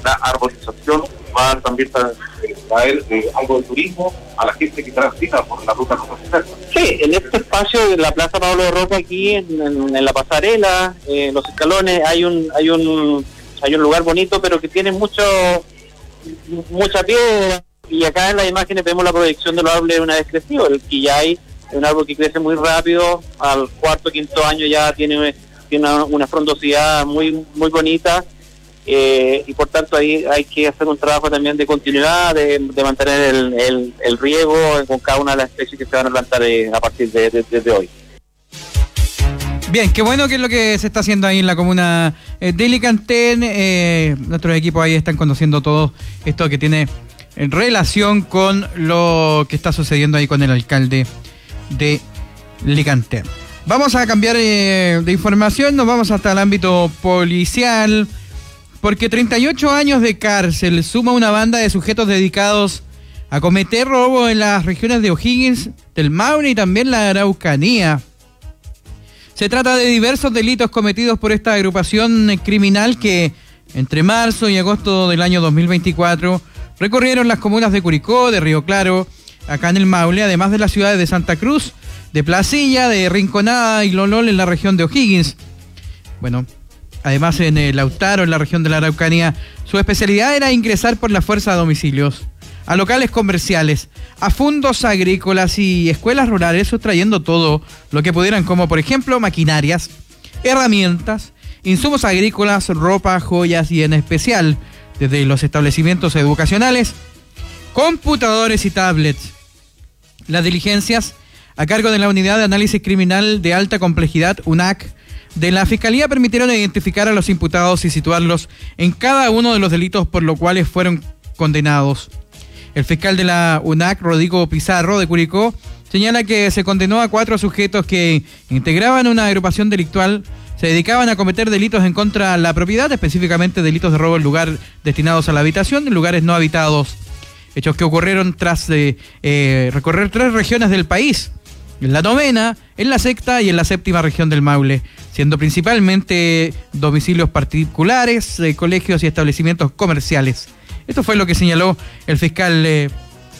la arborización va también a traer algo de turismo a la gente que transita por la ruta comercial. Sí, en este espacio de la Plaza Pablo de Roca, aquí en la pasarela, en los escalones, hay un lugar bonito, pero que tiene mucha piedra, y acá en las imágenes vemos la proyección de los árboles una vez crecido. El quillay es un árbol que crece muy rápido, al cuarto, quinto año ya tiene una frondosidad muy bonita, y por tanto ahí hay que hacer un trabajo también de continuidad, de mantener el riego con cada una de las especies que se van a plantar a partir de hoy. Bien, qué bueno que es lo que se está haciendo ahí en la comuna de Licantén. Nuestros equipos ahí están conociendo todo esto que tiene en relación con lo que está sucediendo ahí con el alcalde de Licantén. Vamos a cambiar de información, nos vamos hasta el ámbito policial, porque 38 años de cárcel suma una banda de sujetos dedicados a cometer robo en las regiones de O'Higgins, del Maule y también la Araucanía. Se trata de diversos delitos cometidos por esta agrupación criminal que entre marzo y agosto del año 2024 recorrieron las comunas de Curicó, de Río Claro, acá en el Maule, además de las ciudades de Santa Cruz, de Placilla, de Rinconada y Lolol en la región de O'Higgins. Bueno, además en Lautaro, en la región de la Araucanía, su especialidad era ingresar por la fuerza a domicilios, a locales comerciales, a fundos agrícolas y escuelas rurales, sustrayendo todo lo que pudieran, como por ejemplo maquinarias, herramientas, insumos agrícolas, ropa, joyas y en especial, desde los establecimientos educacionales, computadores y tablets. Las diligencias a cargo de la Unidad de Análisis Criminal de Alta Complejidad, UNAC, de la Fiscalía permitieron identificar a los imputados y situarlos en cada uno de los delitos por los cuales fueron condenados. El fiscal de la UNAC, Rodrigo Pizarro, de Curicó, señala que se condenó a 4 sujetos que integraban una agrupación delictual, se dedicaban a cometer delitos en contra de la propiedad, específicamente delitos de robo en lugar destinados a la habitación, en lugares no habitados. Hechos que ocurrieron tras recorrer 3 regiones del país, en la 9ª, en la 6ª y en la 7ª región del Maule, siendo principalmente domicilios particulares, colegios y establecimientos comerciales. Esto fue lo que señaló el fiscal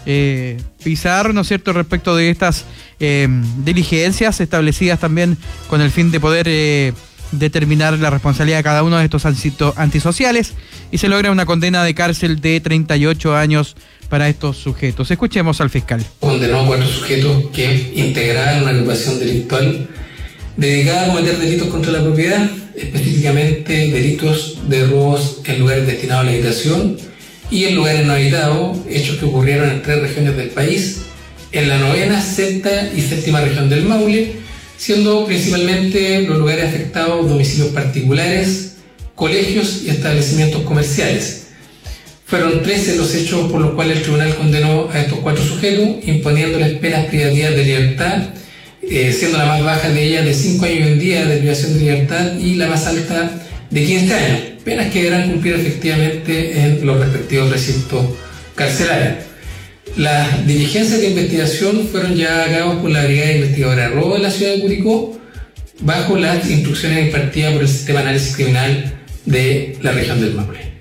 Pizarro, ¿no es cierto?, respecto de estas diligencias establecidas también con el fin de poder determinar la responsabilidad de cada uno de estos antisociales, y se logra una condena de cárcel de 38 años para estos sujetos. Escuchemos al fiscal. Condenó a 4 sujetos que integraban una agrupación delictual dedicada a cometer delitos contra la propiedad, específicamente delitos de robos en lugares destinados a la habitación y en lugares no habitados, hechos que ocurrieron en 3 regiones del país, en la 9ª, 6ª y 7ª región del Maule, siendo principalmente los lugares afectados domicilios particulares, colegios y establecimientos comerciales. Fueron 13 los hechos por los cuales el tribunal condenó a estos 4 sujetos, imponiéndoles penas privativas de libertad, siendo la más baja de ellas de 5 años y un día de privación de libertad y la más alta de 15 años, penas que deberán cumplir efectivamente en los respectivos recintos carcelarios. Las diligencias de investigación fueron llevadas a cabo por la Brigada Investigadora de Robo de la ciudad de Curicó, bajo las instrucciones impartidas por el Sistema de Análisis Criminal de la región del Maule.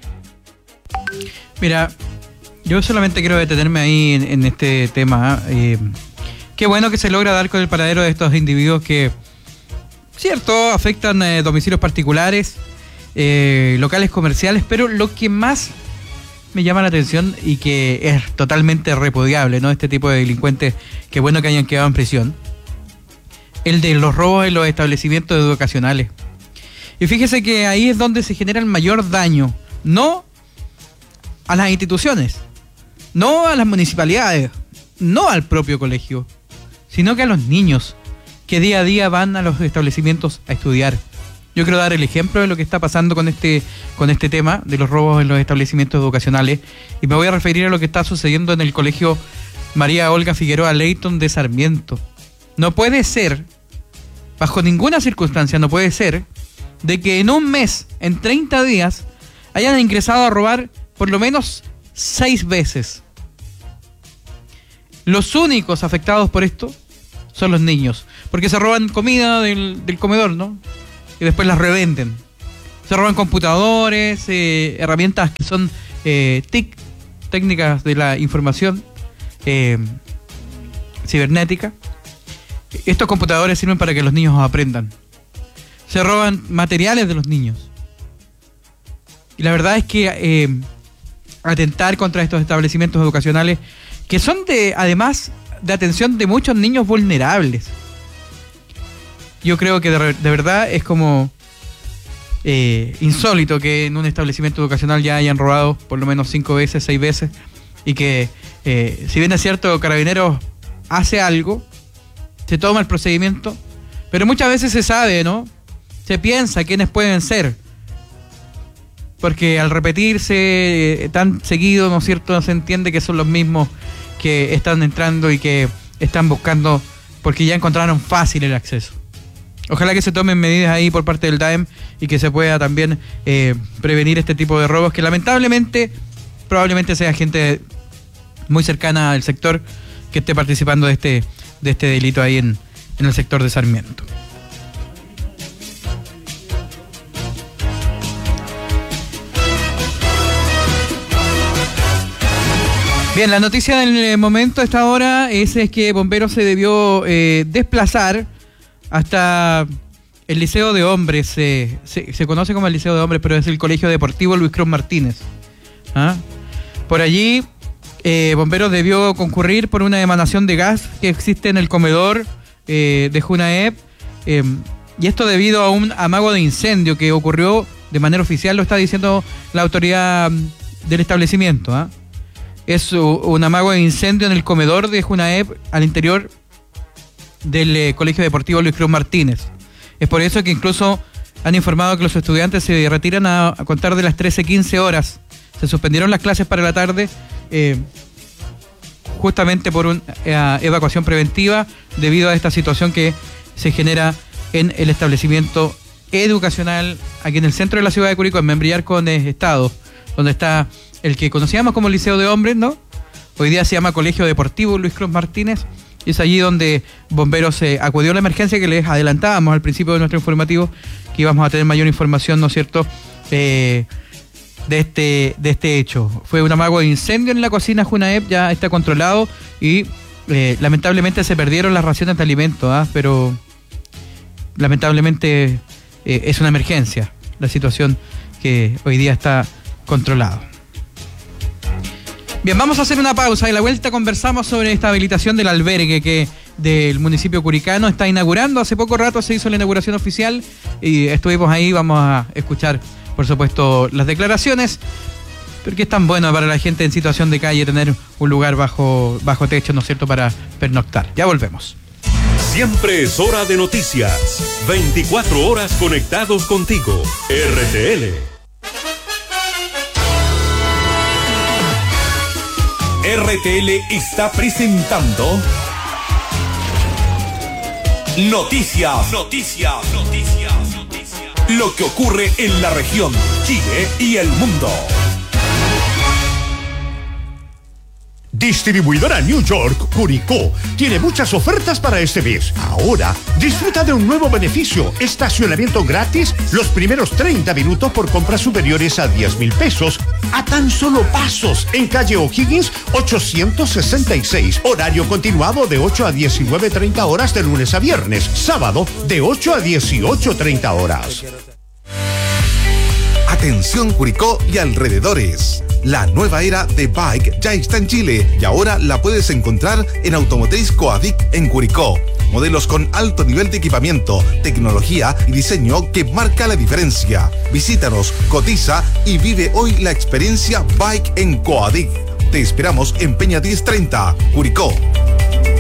Mira, yo solamente quiero detenerme ahí en este tema. Qué bueno que se logra dar con el paradero de estos individuos que, cierto, afectan domicilios particulares, locales comerciales, pero lo que más me llama la atención y que es totalmente repudiable, ¿no?, este tipo de delincuentes, qué bueno que hayan quedado en prisión, el de los robos en los establecimientos educacionales. Y fíjese que ahí es donde se genera el mayor daño, no a las instituciones, no a las municipalidades, no al propio colegio, sino que a los niños que día a día van a los establecimientos a estudiar. Yo quiero dar el ejemplo de lo que está pasando con este tema de los robos en los establecimientos educacionales, y me voy a referir a lo que está sucediendo en el colegio María Olga Figueroa Leyton de Sarmiento. No puede ser, bajo ninguna circunstancia, no puede ser de que en un mes, en 30 días, hayan ingresado a robar por lo menos 6 veces. Los únicos afectados por esto son los niños, porque se roban comida del comedor, ¿no?, y después las revenden. Se roban computadores, herramientas que son técnicas de la información cibernética. Estos computadores sirven para que los niños aprendan. Se roban materiales de los niños. Y la verdad es que atentar contra estos establecimientos educacionales, que son además de atención de muchos niños vulnerables. Yo creo que de verdad es como insólito que en un establecimiento educacional ya hayan robado por lo menos 5 veces, 6 veces, y que si bien es cierto, Carabineros hace algo, se toma el procedimiento, pero muchas veces se sabe, ¿no? Se piensa quiénes pueden ser, porque al repetirse tan seguido, ¿no es cierto?, se entiende que son los mismos que están entrando y que están buscando, porque ya encontraron fácil el acceso. Ojalá que se tomen medidas ahí por parte del DAEM y que se pueda también prevenir este tipo de robos, que lamentablemente probablemente sea gente muy cercana al sector que esté participando de este delito ahí en el sector de Sarmiento. Bien, la noticia del momento a esta hora es que Bomberos se debió desplazar hasta el Liceo de Hombres. Se conoce como el Liceo de Hombres, pero es el Colegio Deportivo Luis Cruz Martínez. ¿Ah? Por allí, Bomberos debió concurrir por una emanación de gas que existe en el comedor de Junaep, y esto debido a un amago de incendio que ocurrió de manera oficial, lo está diciendo la autoridad del establecimiento. ¿Ah? Es un amago de incendio en el comedor de Junaep al interior del Colegio Deportivo Luis Cruz Martínez. Es por eso que incluso han informado que los estudiantes se retiran a contar de las 13:15 horas. Se suspendieron las clases para la tarde justamente por una evacuación preventiva debido a esta situación que se genera en el establecimiento educacional aquí en el centro de la ciudad de Curicó, en Membrillar con Estado, donde está el que conocíamos como Liceo de Hombres, ¿no? Hoy día se llama Colegio Deportivo Luis Cruz Martínez, y es allí donde Bomberos acudió a la emergencia que les adelantábamos al principio de nuestro informativo, que íbamos a tener mayor información, ¿no es cierto?, de este hecho. Fue un amago de incendio en la cocina Junaep, ya está controlado, y lamentablemente se perdieron las raciones de alimentos, pero lamentablemente es una emergencia la situación que hoy día está controlado. Bien, vamos a hacer una pausa y a la vuelta conversamos sobre esta habilitación del albergue que del municipio curicano está inaugurando. Hace poco rato se hizo la inauguración oficial y estuvimos ahí. Vamos a escuchar, por supuesto, las declaraciones, porque es tan bueno para la gente en situación de calle tener un lugar bajo techo, ¿no es cierto?, para pernoctar. Ya volvemos. Siempre es hora de noticias. 24 horas conectados contigo. RTL. RTL está presentando Noticias. Lo que ocurre en la región, Chile y el mundo. Distribuidora New York, Curicó, tiene muchas ofertas para este mes. Ahora, disfruta de un nuevo beneficio: estacionamiento gratis los primeros 30 minutos por compras superiores a 10,000 pesos, a tan solo pasos, en calle O'Higgins 866. Horario continuado de 8 a 19:30 horas de lunes a viernes. Sábado, de 8 a 18:30 horas. Atención Curicó y alrededores. La nueva era de Bike ya está en Chile y ahora la puedes encontrar en Automotriz Coadic en Curicó. Modelos con alto nivel de equipamiento, tecnología y diseño que marca la diferencia. Visítanos, cotiza y vive hoy la experiencia Bike en Coadic. Te esperamos en Peña 1030, Curicó.